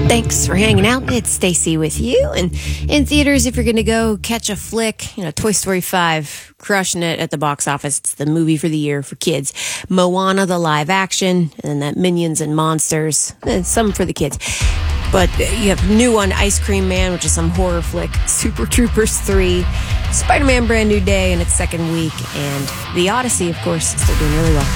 Thanks for hanging out. It's Stacy with you. And in theaters, if you're going to go catch a flick, Toy Story 5, crushing it at the box office. It's the movie for the year for kids. Moana, the live action, and that Minions and Monsters, some for the kids. But you have new one, Ice Cream Man, which is some horror flick. Super Troopers 3, Spider-Man Brand New Day in its second week, and The Odyssey, of course, still doing really well.